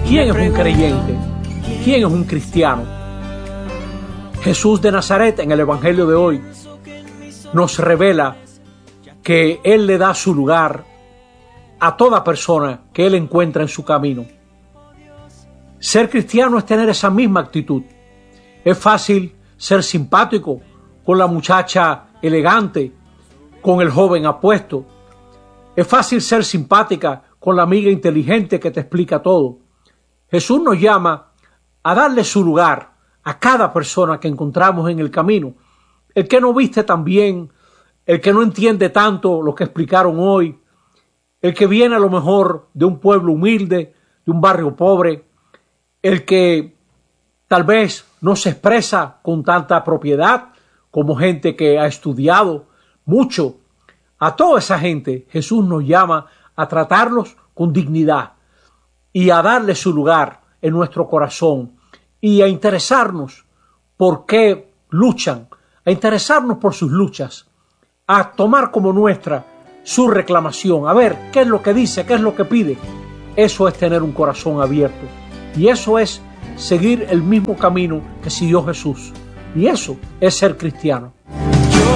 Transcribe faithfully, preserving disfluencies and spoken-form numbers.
¿Quién es un creyente? ¿Quién es un cristiano? Jesús de Nazaret, en el Evangelio de hoy, nos revela que Él le da su lugar a toda persona que Él encuentra en su camino. Ser cristiano es tener esa misma actitud. Es fácil ser simpático con la muchacha elegante, con el joven apuesto. Es fácil ser simpática con la amiga inteligente que te explica todo. Jesús nos llama a darle su lugar a cada persona que encontramos en el camino. El que no viste tan bien, el que no entiende tanto lo que explicaron hoy, el que viene a lo mejor de un pueblo humilde, de un barrio pobre, el que tal vez no se expresa con tanta propiedad como gente que ha estudiado mucho. A toda esa gente Jesús nos llama a tratarlos con dignidad y a darle su lugar en nuestro corazón y a interesarnos por qué luchan, a interesarnos por sus luchas, a tomar como nuestra su reclamación, a ver qué es lo que dice, qué es lo que pide. Eso es tener un corazón abierto y eso es seguir el mismo camino que siguió Jesús y eso es ser cristiano.